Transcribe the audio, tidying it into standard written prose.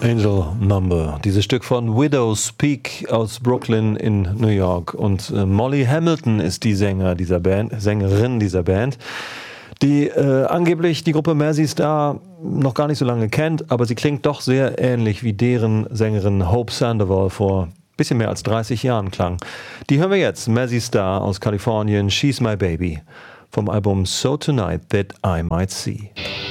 Angel Number, dieses Stück von Widow's Peak aus Brooklyn in New York. Und Molly Hamilton ist die Sängerin dieser Band, die angeblich die Gruppe Mazzy Star noch gar nicht so lange kennt, aber sie klingt doch sehr ähnlich wie deren Sängerin Hope Sandoval vor bisschen mehr als 30 Jahren klang. Die hören wir jetzt, Mazzy Star aus Kalifornien, She's My Baby, vom Album So Tonight That I Might See.